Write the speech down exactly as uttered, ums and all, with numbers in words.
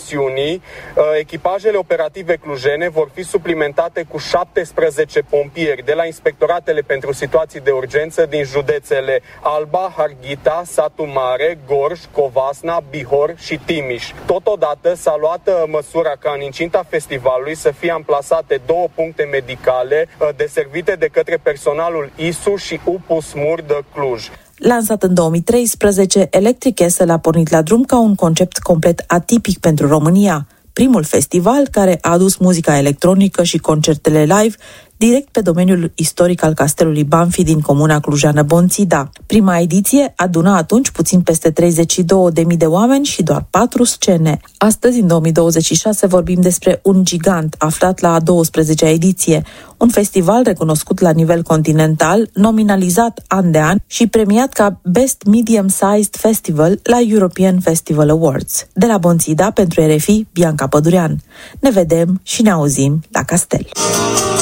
misiunii, echipajele operative clujene vor fi suplimentate cu șaptesprezece pompieri de la inspectoratele pentru situații de urgență din județele Alba, Harghita, Satu Mare, Gorj, Covasna, Bihor și Timiș. Totodată s-a luat măsura ca în incinta festivalului să fie amplasate două puncte medicale deservite de către personalul I S U și U P U Smurd Cluj. Lansat în două mii treisprezece, Electric Castle a pornit la drum ca un concept complet atipic pentru România. Primul festival care a adus muzica electronică și concertele live direct pe domeniul istoric al castelului Banfi din comuna clujană Bonțida. Prima ediție aduna atunci puțin peste treizeci și două de mii de oameni și doar patru scene. Astăzi, în două mii douăzeci și șase, vorbim despre un gigant aflat la a douăsprezecea ediție, un festival recunoscut la nivel continental, nominalizat an de an și premiat ca Best Medium-Sized Festival la European Festival Awards. De la Bonțida, pentru R F I, Bianca Pădurean. Ne vedem și ne auzim la castel.